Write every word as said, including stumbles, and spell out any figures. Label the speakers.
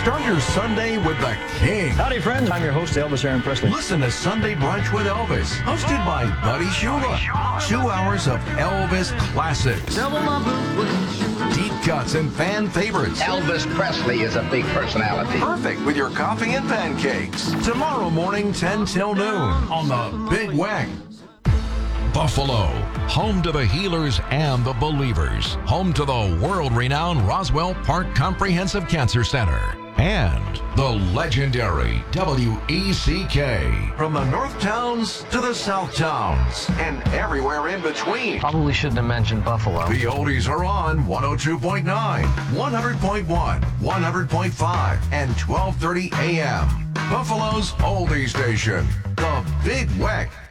Speaker 1: Start your Sunday with the King.
Speaker 2: Howdy, friends. I'm your host, Elvis Aaron Presley.
Speaker 1: Listen to Sunday Brunch with Elvis, hosted by Buddy Shula. Two hours of Elvis classics, deep cuts, and fan favorites.
Speaker 3: Elvis Presley is a big personality.
Speaker 1: Perfect with your coffee and pancakes. Tomorrow morning, ten till noon on the Big Weck. Buffalo, home to the healers and the believers. Home to the world-renowned Roswell Park Comprehensive Cancer Center. And the legendary W E C K. From the North Towns to the South Towns and everywhere in between.
Speaker 4: Probably shouldn't have mentioned Buffalo.
Speaker 1: The oldies are on one oh two point nine, one hundred point one, one hundred point five, and twelve thirty a m. Buffalo's oldie station, the Big Weck.